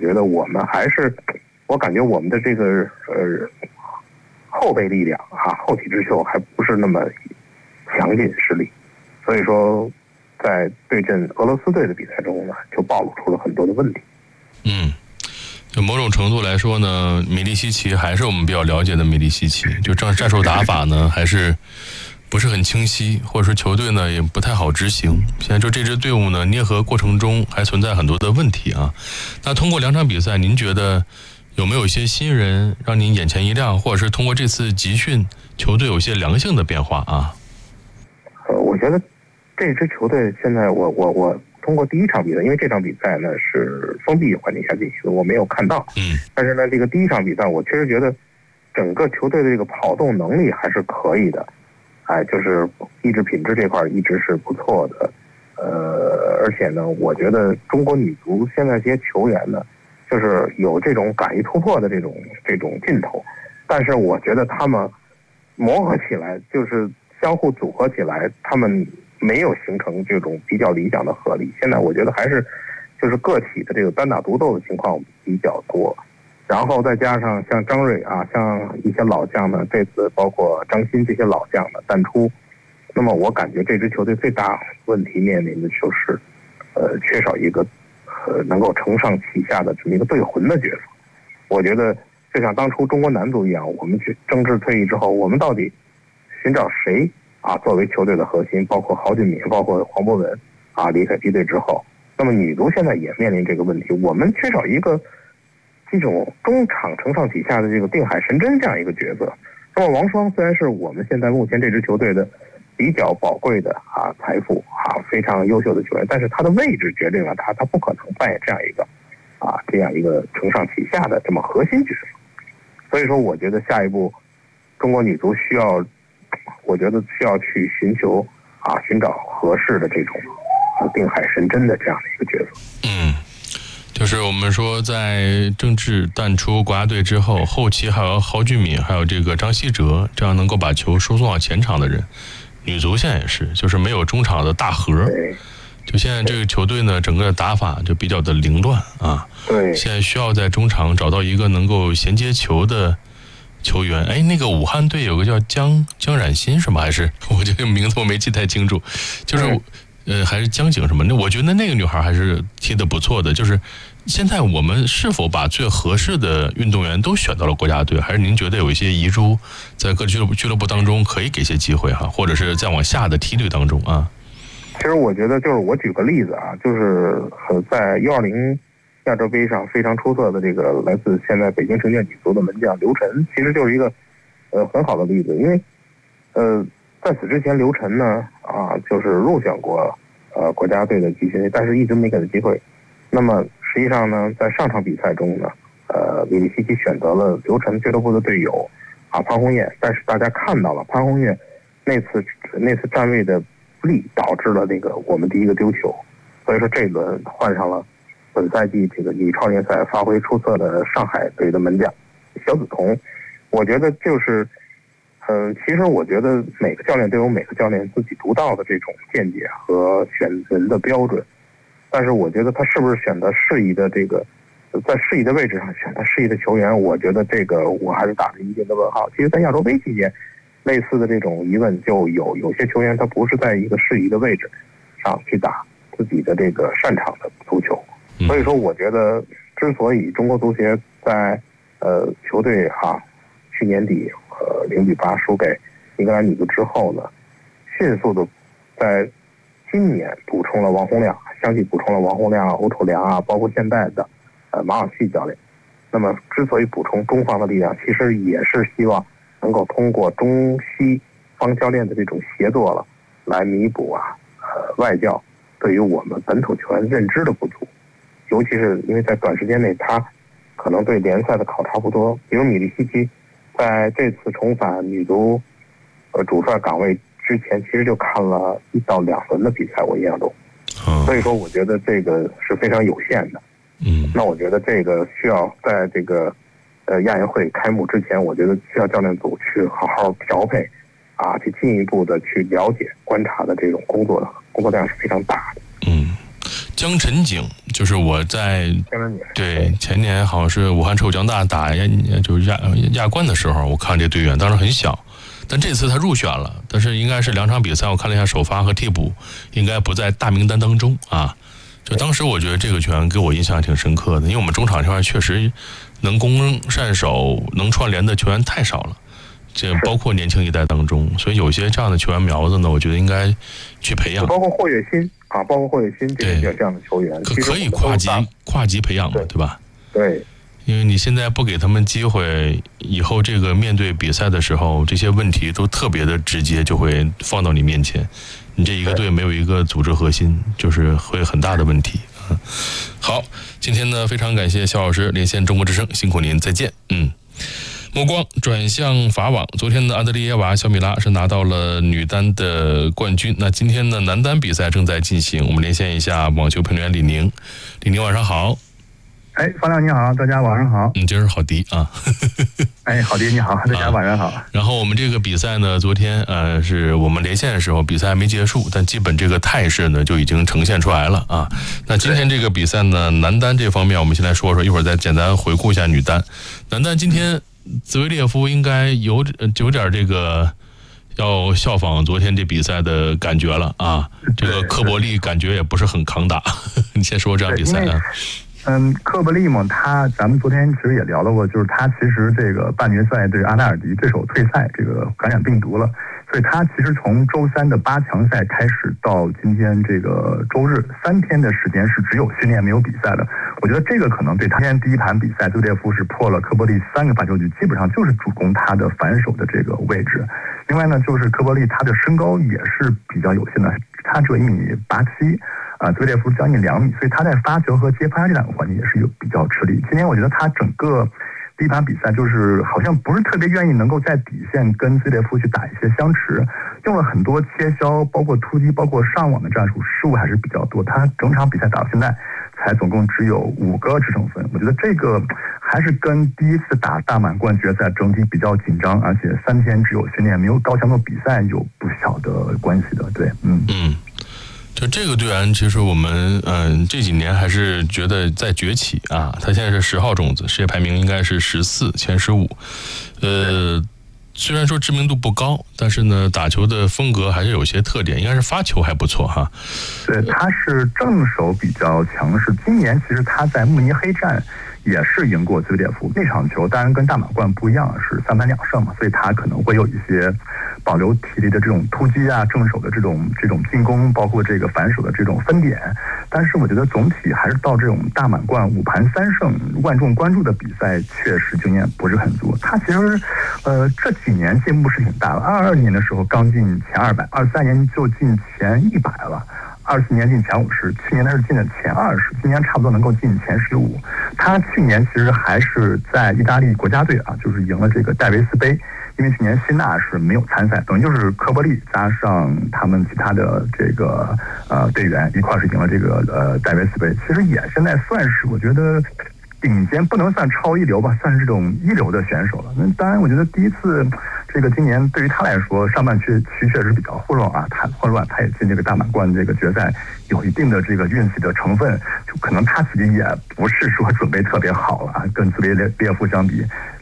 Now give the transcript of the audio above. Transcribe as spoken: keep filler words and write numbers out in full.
觉得我们还是，我感觉我们的这个呃后备力量啊，后起之秀还不是那么强劲实力，所以说在对阵俄罗斯队的比赛中呢，就暴露出了很多的问题。 嗯。就某种程度来说呢，米利西奇还是我们比较了解的米利西奇，就这样战术打法呢还是不是很清晰，或者说球队呢也不太好执行。现在就这支队伍呢捏合过程中还存在很多的问题啊。那通过两场比赛，您觉得有没有一些新人让您眼前一亮，或者是通过这次集训球队有些良性的变化啊？ 呃，我觉得这支球队现在我我我。通过第一场比赛，因为这场比赛呢是封闭环境下进行的，我没有看到。 嗯。 但是呢，这个第一场比赛，我确实觉得整个球队的这个跑动能力还是可以的，哎，就是意志品质这块一直是不错的。呃，而且呢，我觉得中国女足现在这些球员呢，就是有这种敢于突破的这种这种劲头，但是我觉得他们磨合起来，就是相互组合起来，他们没有形成这种比较理想的合力。现在我觉得还是就是个体的这个单打独斗的情况比较多，然后再加上像张睿啊，像一些老将呢，这次包括张鑫这些老将的淡出，那么我感觉这支球队最大问题面临的就是呃缺少一个呃能够承上启下的这么一个队魂的角色。我觉得就像当初中国男足一样，我们去郑智退役之后，我们到底寻找谁啊，作为球队的核心，包括郝俊敏，包括黄博文啊，离开梯队之后，那么女足现在也面临这个问题，我们缺少一个这种中场承上启下的这个定海神针这样一个角色。那么王霜虽然是我们现在目前这支球队的比较宝贵的啊财富啊，非常优秀的球员，但是他的位置决定了他，他不可能扮演这样一个啊这样一个承上启下的这么核心角色。所以说，我觉得下一步中国女足需要。我觉得需要去寻求啊，寻找合适的这种啊定海神针的这样的一个角色。 嗯，就是我们说在郑智淡出国家队之后，后期还有郝俊敏，还有这个张稀哲，这样能够把球输送到前场的人。女足现在也是，就是没有中场的大核。就现在这个球队呢，整个的打法就比较的凌乱啊。 对。 现在需要在中场找到一个能够衔接球的球员。哎，那个武汉队有个叫江江冉欣是吗？还是我这个名字我没记太清楚，就是呃还是江景什么？那我觉得那个女孩还是踢得不错的。就是现在我们是否把最合适的运动员都选到了国家队，还是您觉得有一些遗珠在各俱乐部俱乐部当中可以给些机会哈，或者是再往下的梯队当中啊？ 其实我觉得就是我举个例子啊，就是在 U 二零亚洲杯上非常出色的这个来自现在北京城建女足的门将刘晨，其实就是一个呃很好的例子。因为呃在此之前刘晨呢啊就是入选过呃国家队的集训，但是一直没给他机会。那么实际上呢，在上场比赛中呢，呃米利西奇选择了刘晨俱乐部的队友啊潘宏彦，但是大家看到了潘宏彦那次那次站位的不利，导致了那个我们第一个丢球。所以说这一轮换上了本赛季这个女超联赛发挥出色的上海队的门将小梓潼。我觉得就是，嗯、呃，其实我觉得每个教练都有每个教练自己独到的这种见解和选人的标准，但是我觉得他是不是选择适宜的这个，在适宜的位置上选择适宜的球员，我觉得这个我还是打着一定的问号。其实，在亚洲杯期间，类似的这种疑问就有，有些球员他不是在一个适宜的位置上去打自己的这个擅长的足球。所以说，我觉得，之所以中国足协在呃球队哈去年底呃零比八输给英格兰女足之后呢，迅速的在今年补充了王洪亮，相继补充了王洪亮、欧楚良啊，包括现在的呃马晓旭教练。那么，之所以补充中方的力量，其实也是希望能够通过中西方教练的这种协作了，来弥补啊呃外教对于我们本土球员认知的不足。尤其是因为在短时间内，他可能对联赛的考察不多。比如米利西奇在这次重返女足呃主帅岗位之前，其实就看了一到两轮的比赛，我印象中。所以说，我觉得这个是非常有限的。 嗯。 那我觉得这个需要在这个呃亚运会开幕之前，我觉得需要教练组去好好调配，啊，去进一步的去了解、观察的这种工作工作量是非常大的。 嗯。 江晨景，就是我在对前年好像是武汉臭江大打亚就是亚亚冠的时候，我看这队员当时很小，但这次他入选了，但是应该是两场比赛我看了一下首发和替补，应该不在大名单当中啊。就当时我觉得这个球员给我印象挺深刻的，因为我们中场这块确实能攻善守、能串联的球员太少了。这包括年轻一代当中，所以有些这样的球员苗子呢，我觉得应该去培养。 包括霍跃新啊，包括霍跃新这个这样的球员， 可可以跨级跨级培养的，对吧？ 对， 因为你现在不给他们机会，以后这个面对比赛的时候，这些问题都特别的直接，就会放到你面前。你这一个队没有一个组织核心，就是会很大的问题。嗯，好，今天呢非常感谢肖老师连线中国之声，辛苦您，再见。嗯。目光转向法网，昨天的安德烈耶娃、小米拉是拿到了女单的冠军。那今天呢，男单比赛正在进行，我们连线一下网球评论员李宁。李宁晚上好。 哎，方亮你好，大家晚上好。 嗯，今儿好迪啊。 哎，好迪你好，大家晚上好。啊、 然后我们这个比赛呢，昨天呃是我们连线的时候，比赛还没结束，但基本这个态势呢就已经呈现出来了啊。那今天这个比赛呢，男单这方面我们先来说说，一会儿再简单回顾一下女单。男单今天。兹维列夫应该有有点这个要效仿昨天这比赛的感觉了啊，这个科伯利感觉也不是很抗打。你先说这场比赛啊。 嗯，科伯利嘛，他咱们昨天其实也聊到过，就是他其实这个半决赛对阿纳尔迪对手退赛，这个感染病毒了，所以他其实从周三的八强赛开始到今天这个周日三天的时间是只有训练没有比赛的。我觉得这个可能对他今天第一盘比赛，兹维列夫是破了科伯利三个发球局，基本上就是主攻他的反手的这个位置。另外呢，就是科伯利他的身高也是比较有限的，他只有一米八七。啊，兹维列夫将近两米，所以他在发球和接发这两个环节也是有比较吃力。今天我觉得他整个第一盘比赛就是好像不是特别愿意能够在底线跟兹维列夫去打一些相持，用了很多切削，包括突击，包括上网的战术，失误还是比较多。他整场比赛打到现在才总共只有五个制胜分，我觉得这个还是跟第一次打大满贯决赛整体比较紧张，而且三天只有训练没有高强度比赛有不小的关系的。对，嗯嗯。就这个队员，其实我们嗯、呃、这几年还是觉得在崛起啊。他现在是十号种子，世界排名应该是十四，前十五。呃，虽然说知名度不高，但是呢，打球的风格还是有些特点，应该是发球还不错哈。 对，他是正手比较强势。今年其实他在慕尼黑站也是赢过兹维列夫那场球，当然跟大满贯不一样，是三盘两胜嘛，所以他可能会有一些保留体力的这种突击啊，正手的这种这种进攻，包括这个反手的这种分点。但是我觉得总体还是到这种大满贯五盘三胜万众关注的比赛，确实经验不是很足。他其实呃这几年进步是挺大的，二二年的时候刚进前二百，二三年就进前一百了。二四年进前五十，去年他是进了前二十，今年差不多能够进前十五。他去年其实还是在意大利国家队啊，就是赢了这个戴维斯杯，因为去年辛纳是没有参赛，等于就是科伯利加上他们其他的这个呃队员一块是赢了这个呃戴维斯杯。其实也现在算是我觉得顶尖，不能算超一流吧，算是这种一流的选手了。那当然，我觉得第一次。这个今年对于他来说，上半区区确实比较混乱啊，他混乱，他也进这个大满贯这个决赛有一定的这个运气的成分，就可能他自己也不是说准备特别好了啊，跟兹维列夫相比，